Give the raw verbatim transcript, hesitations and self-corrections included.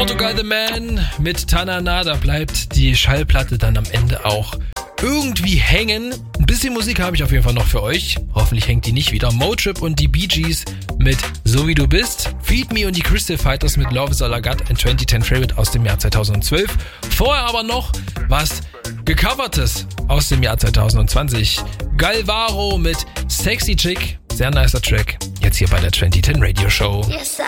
Portugal The Man mit Tanana, da bleibt die Schallplatte dann am Ende auch irgendwie hängen. Ein bisschen Musik habe ich auf jeden Fall noch für euch. Hoffentlich hängt die nicht wieder. Motrip und die Bee Gees mit So Wie Du Bist. Feed Me und die Crystal Fighters mit Love Is All I Got, ein zwanzig zehn Favorite aus dem Jahr zweitausendzwölf. Vorher aber noch was Gecovertes aus dem Jahr zweitausendzwanzig. Galvaro mit Sexy Chick. Sehr nicer Track. Jetzt hier bei der zwanzig zehn Radio Show. Yes,